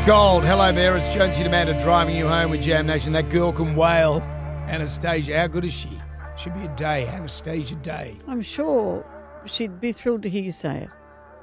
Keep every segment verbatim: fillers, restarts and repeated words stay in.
Gold, hello there, it's Jonesy and Amanda driving you home with Jam Nation. That girl can wail. Anastasia, how good is she? Should be a day, Anastasia Day. I'm sure she'd be thrilled to hear you say it.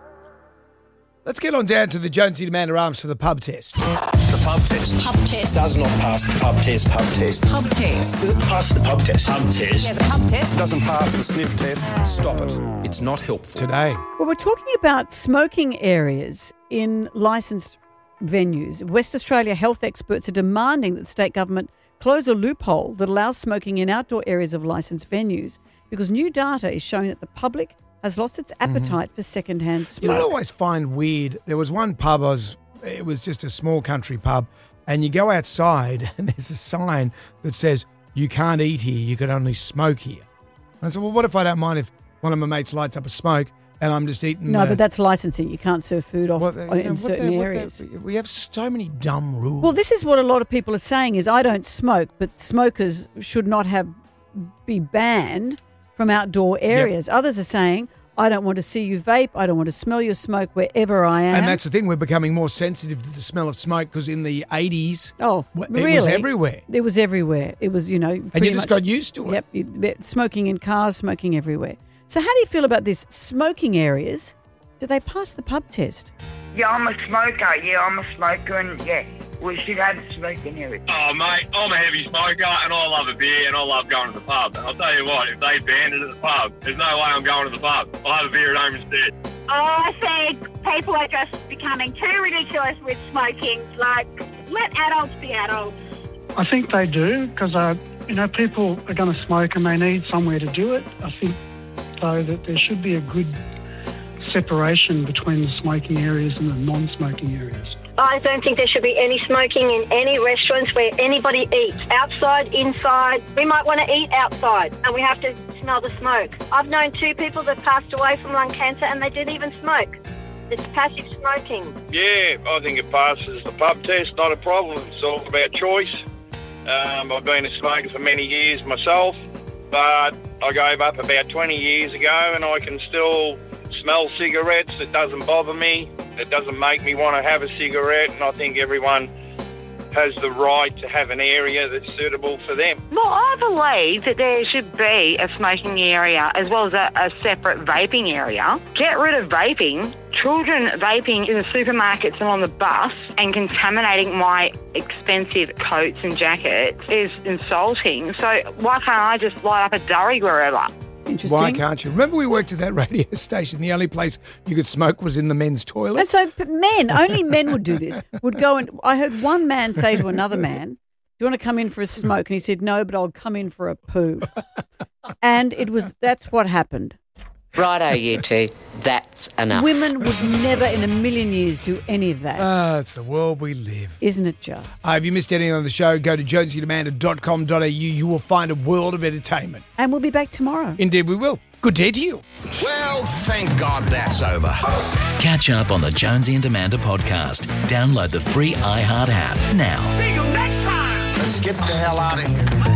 Let's get on down to the Jonesy and Amanda Arms for the pub test. The pub test. Pub test. Does not pass the pub test. Pub test. Pub test. Does it pass the pub test? Pub test. Yeah, the pub test. Doesn't pass the sniff test. Stop it. It's not helpful. Today. Well, we're talking about smoking areas in licensed venues. West Australia health experts are demanding that the state government close a loophole that allows smoking in outdoor areas of licensed venues because new data is showing that the public has lost its appetite mm-hmm. for second-hand smoke. You know what I always find weird? There was one pub, I was, it was just a small country pub, and you go outside and there's a sign that says, you can't eat here, you can only smoke here. And I said, well, what if I don't mind if one of my mates lights up a smoke and I'm just eating... No, uh, but that's licensing. You can't serve food off what, in you know, certain the, areas. The, we have so many dumb rules. Well, this is what a lot of people are saying is I don't smoke, but smokers should not have be banned from outdoor areas. Yep. Others are saying, I don't want to see you vape. I don't want to smell your smoke wherever I am. And that's the thing. We're becoming more sensitive to the smell of smoke because in the eighties, oh, it really? was everywhere. It was everywhere. It was, you know, and you just much, got used to it. Yep, smoking in cars, smoking everywhere. So how do you feel about this? Smoking areas, do they pass the pub test? Yeah, I'm a smoker. Yeah, I'm a smoker, and yeah, we should have smoking areas. Oh, mate, I'm a heavy smoker, and I love a beer, and I love going to the pub. And I'll tell you what, if they banned it at the pub, there's no way I'm going to the pub. I'll have a beer at home instead. I think people are just becoming too ridiculous with smoking. Like, let adults be adults. I think they do, because, uh, you know, people are going to smoke and they need somewhere to do it. I think, though, that there should be a good separation between the smoking areas and the non-smoking areas. I don't think there should be any smoking in any restaurants where anybody eats. Outside, inside. We might want to eat outside and we have to smell the smoke. I've known two people that passed away from lung cancer and they didn't even smoke. It's passive smoking. Yeah, I think it passes the pub test, not a problem. It's all about choice. Um, I've been a smoker for many years myself, but I gave up about twenty years ago and I can still smell cigarettes. It doesn't bother me. It doesn't make me want to have a cigarette, and I think everyone has the right to have an area that's suitable for them. Well, I believe that there should be a smoking area as well as a, a separate vaping area. Get rid of vaping. Children vaping in the supermarkets and on the bus and contaminating my expensive coats and jackets is insulting. So why can't I just light up a durry wherever? Interesting. Why can't you? Remember we worked at that radio station. The only place you could smoke was in the men's toilet. And so men, only men would do this. Would go and I heard one man say to another man, "Do you want to come in for a smoke?" And he said, "No, but I'll come in for a poo." And it was that's what happened. Righto, you two. That's enough. Women would never in a million years do any of that. Ah, it's the world we live. Isn't it just? Uh, if you missed anything on the show, go to jonesy and amanda dot com dot a u. You will find a world of entertainment. And we'll be back tomorrow. Indeed we will. Good day to you. Well, thank God that's over. Catch up on the Jonesy and Amanda podcast. Download the free iHeart app now. See you next time. Let's get the hell out of here.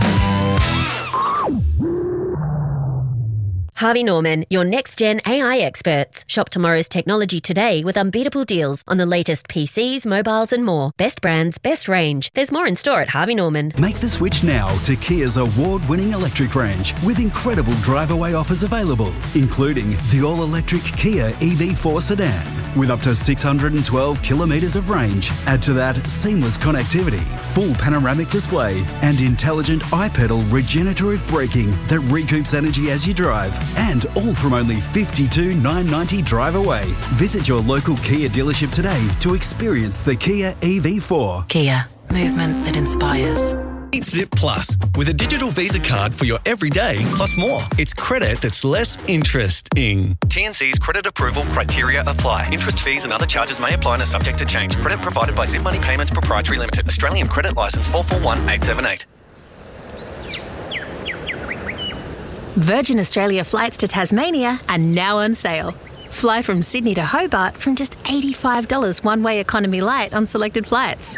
Harvey Norman, your next-gen A I experts. Shop tomorrow's technology today with unbeatable deals on the latest P Cs, mobiles and more. Best brands, best range. There's more in store at Harvey Norman. Make the switch now to Kia's award-winning electric range with incredible drive-away offers available, including the all-electric Kia E V four sedan with up to six hundred twelve kilometres of range. Add to that seamless connectivity, full panoramic display and intelligent iPedal regenerative braking that recoups energy as you drive. And all from only fifty-two thousand nine hundred ninety dollars drive away. Visit your local Kia dealership today to experience the Kia E V four. Kia, movement that inspires. Eat Zip Plus with a digital Visa card for your everyday plus more. It's credit that's less interesting. T N C's credit approval criteria apply. Interest, fees and other charges may apply and are subject to change. Credit provided by Zip Money Payments Proprietary Limited. Australian Credit Licence four four one eight seven eight. Virgin Australia flights to Tasmania are now on sale. Fly from Sydney to Hobart from just eighty-five dollars one-way economy light on selected flights.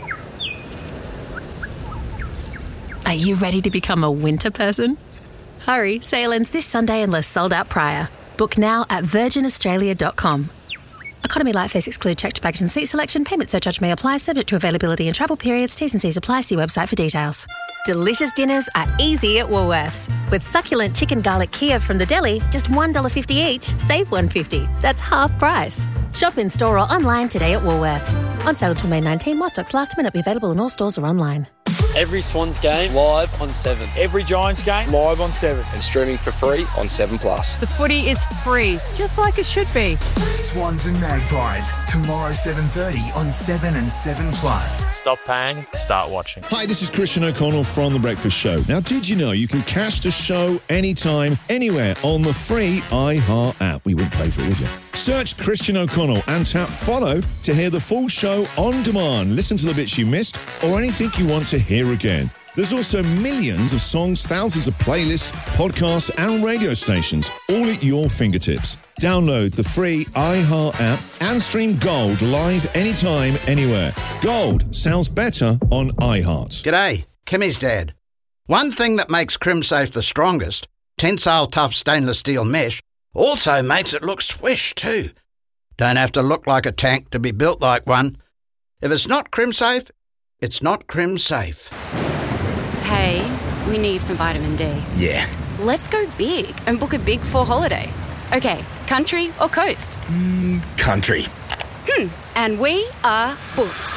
Are you ready to become a winter person? Hurry, sale ends this Sunday unless sold out prior. Book now at virgin australia dot com. Economy Light fares exclude checked baggage and seat selection. Payment surcharge may apply, subject to availability and travel periods. T's and C's apply. See website for details. Delicious dinners are easy at Woolworths. With succulent chicken garlic Kheer from the deli, just one dollar fifty each, save one dollar fifty. That's half price. Shop in store or online today at Woolworths. On sale until May nineteenth, while stocks last, may not be available in all stores or online. Every Swans game live on seven. Every Giants game live on seven. And streaming for free on seven plus. The footy is free, just like it should be. Swans and Magpies, tomorrow seven thirty on seven and seven plus. Stop paying, start watching. Hi, this is Christian O'Connell from The Breakfast Show. Now, did you know you can catch the show anytime, anywhere on the free iHeart app? We wouldn't pay for it, would you? Search Christian O'Connell and tap follow to hear the full show on demand. Listen to the bits you missed or anything you want to hear again. There's also millions of songs, thousands of playlists, podcasts and radio stations, all at your fingertips. Download the free iHeart app and stream Gold live anytime, anywhere. Gold sounds better on iHeart. G'day, Kimmy's dad. One thing that makes CrimSafe the strongest, tensile tough stainless steel mesh, also makes it look swish too. Don't have to look like a tank to be built like one. If it's not CrimSafe, it's not CrimSafe. Hey, we need some vitamin D. Yeah. Let's go big and book a Big Four holiday. Okay, country or coast? Mm, country. Hmm, and we are booked.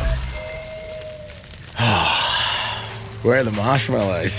Where are the marshmallows?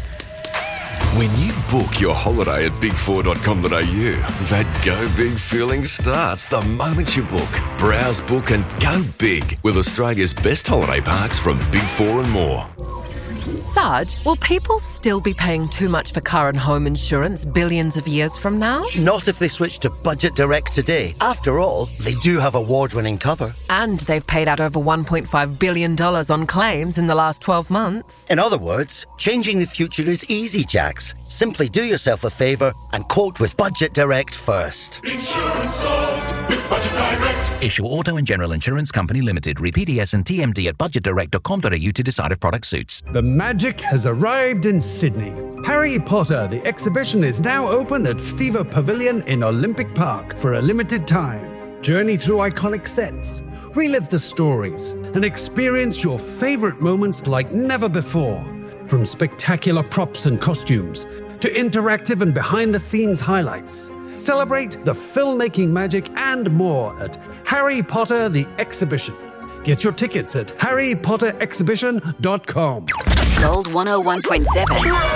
When you book your holiday at big four dot com dot a u, that go big feeling starts the moment you book. Browse, book and go big with Australia's best holiday parks from Big Four and more. Sarge, will people still be paying too much for car and home insurance billions of years from now? Not if they switch to Budget Direct today. After all, they do have award-winning cover. And they've paid out over one point five billion dollars on claims in the last twelve months. In other words, changing the future is easy, Jax. Simply do yourself a favour and quote with Budget Direct first. Insurance solved with Budget Direct. Issue Auto and General Insurance Company Limited. Read P D S and T M D at budget direct dot com dot a u to decide if product suits. The magic has arrived in Sydney. Harry Potter, the exhibition, is now open at Fever Pavilion in Olympic Park for a limited time. Journey through iconic sets, relive the stories, and experience your favourite moments like never before. From spectacular props and costumes to interactive and behind-the-scenes highlights. Celebrate the filmmaking magic and more at Harry Potter the Exhibition. Get your tickets at harry potter exhibition dot com. Gold one oh one point seven.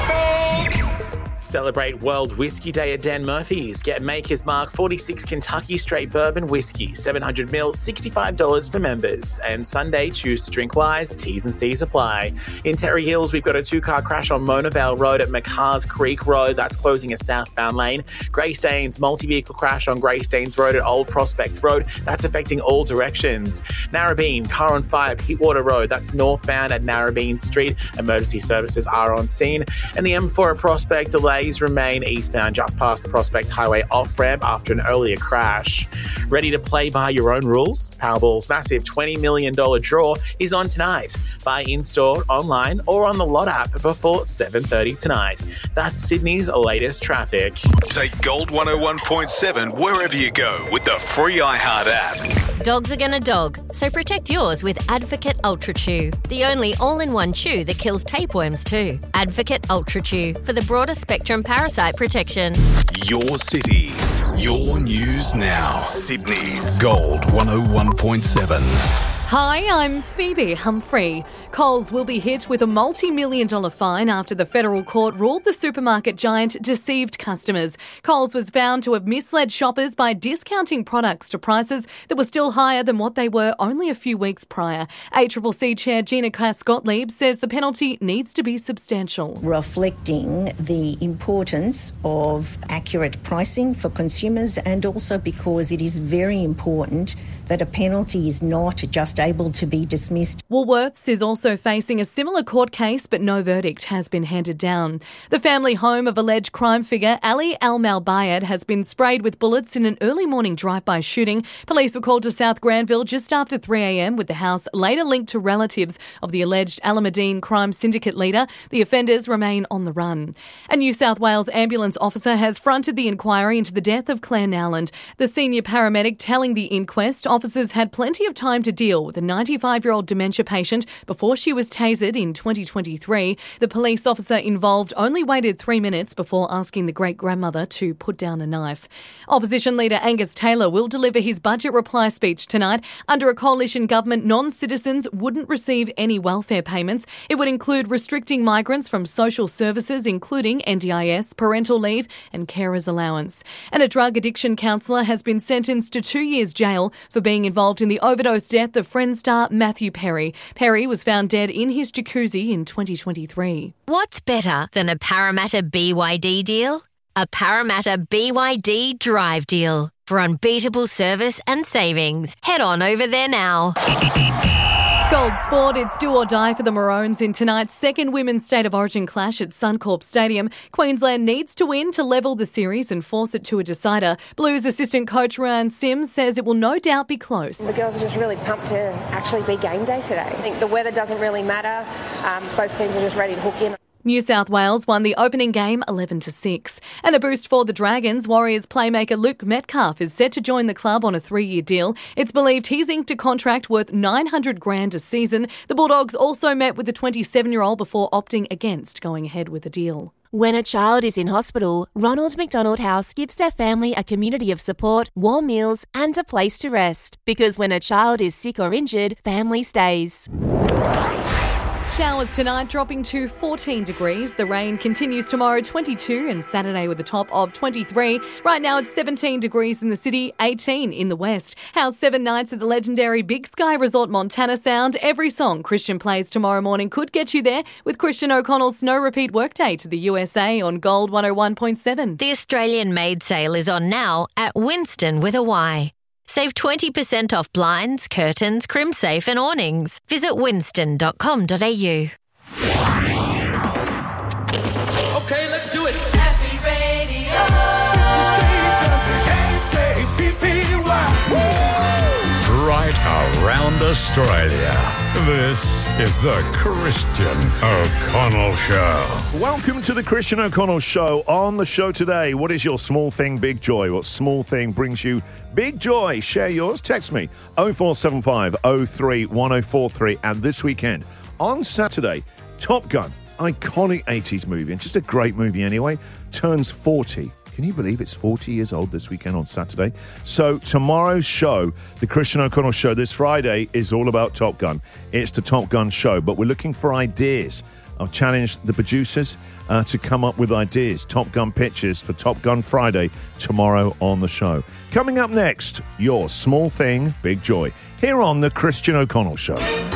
Celebrate World Whiskey Day at Dan Murphy's. Get Maker's Mark forty-six Kentucky Straight Bourbon Whiskey, seven hundred milliliters, sixty-five dollars for members. And Sunday, choose to drink wise, T's and C's apply. In Terry Hills, we've got a two-car crash on Mona Vale Road at McCars Creek Road. That's closing a southbound lane. Greystanes, multi-vehicle crash on Greystanes Road at Old Prospect Road. That's affecting all directions. Narrabeen, car on fire at Pittwater Road. That's northbound at Narrabeen Street. Emergency services are on scene. And the M four at Prospect, delays remain eastbound just past the Prospect Highway off-ramp after an earlier crash. Ready to play by your own rules? Powerball's massive twenty million dollars draw is on tonight. Buy in-store, online or on the Lot app before seven thirty tonight. That's Sydney's latest traffic. Take Gold one oh one point seven wherever you go with the free iHeart app. Dogs are gonna dog, so protect yours with Advocate Ultra Chew, the only all-in-one chew that kills tapeworms too. Advocate Ultra Chew for the broader spectrum parasite protection. Your city, your news now. Sydney's Gold one oh one point seven. Hi, I'm Phoebe Humphrey. Coles will be hit with a multi-million dollar fine after the federal court ruled the supermarket giant deceived customers. Coles was found to have misled shoppers by discounting products to prices that were still higher than what they were only a few weeks prior. A C C C Chair Gina Cass-Gottlieb says the penalty needs to be substantial. Reflecting the importance of accurate pricing for consumers, and also because it is very important that a penalty is not just able to be dismissed. Woolworths is also facing a similar court case, but no verdict has been handed down. The family home of alleged crime figure Ali Al-Malbayed has been sprayed with bullets in an early morning drive-by shooting. Police were called to South Granville just after three a.m, with the house later linked to relatives of the alleged Alameddine crime syndicate leader. The offenders remain on the run. A New South Wales ambulance officer has fronted the inquiry into the death of Claire Nowland. The senior paramedic telling the inquest officers had plenty of time to deal with a ninety-five-year-old dementia patient before she was tasered in twenty twenty-three. The police officer involved only waited three minutes before asking the great-grandmother to put down a knife. Opposition leader Angus Taylor will deliver his budget reply speech tonight. Under a coalition government, non-citizens wouldn't receive any welfare payments. It would include restricting migrants from social services, including N D I S, parental leave and carers allowance. And a drug addiction counsellor has been sentenced to two years jail for being involved in the overdose death of Friends star Matthew Perry. Perry was found dead in his jacuzzi in twenty twenty-three. What's better than a Parramatta B Y D deal? A Parramatta B Y D Drive deal. For unbeatable service and savings, head on over there now. Gold Sport, it's do or die for the Maroons in tonight's second Women's State of Origin clash at Suncorp Stadium. Queensland needs to win to level the series and force it to a decider. Blues assistant coach Ryan Sims says it will no doubt be close. The girls are just really pumped to actually be game day today. I think the weather doesn't really matter. Um, both teams are just ready to hook in. New South Wales won the opening game eleven to six. And a boost for the Dragons. Warriors playmaker Luke Metcalf is set to join the club on a three-year deal. It's believed he's inked a contract worth nine hundred grand a season. The Bulldogs also met with the twenty-seven-year-old before opting against going ahead with the deal. When a child is in hospital, Ronald McDonald House gives their family a community of support, warm meals and a place to rest. Because when a child is sick or injured, family stays. Showers tonight dropping to fourteen degrees. The rain continues tomorrow, twenty-two, and Saturday with a top of twenty-three. Right now it's seventeen degrees in the city, eighteen in the west. House seven nights at the legendary Big Sky Resort Montana Sound. Every song Christian plays tomorrow morning could get you there with Christian O'Connell's Snow Repeat Workday to the U S A on Gold one oh one point seven. The Australian Made sale is on now at Winston with a Y. Save twenty percent off blinds, curtains, crimsafe and awnings. Visit winston dot com dot a u. Okay, let's do it. Happy Radio. Right around Australia. This is the Christian O'Connell Show. Welcome to the Christian O'Connell Show. On the show today, what is your small thing, big joy? What small thing brings you big joy? Share yours. Text me oh four seven five oh three one oh four three. And this weekend, on Saturday, Top Gun, iconic eighties movie, and just a great movie anyway, turns forty. Can you believe it's forty years old this weekend on Saturday? So tomorrow's show, the Christian O'Connell Show, this Friday, is all about Top Gun. It's the Top Gun show, but we're looking for ideas. I've challenged the producers uh, to come up with ideas. Top Gun pictures for Top Gun Friday tomorrow on the show. Coming up next, your small thing, big joy, here on the Christian O'Connell Show.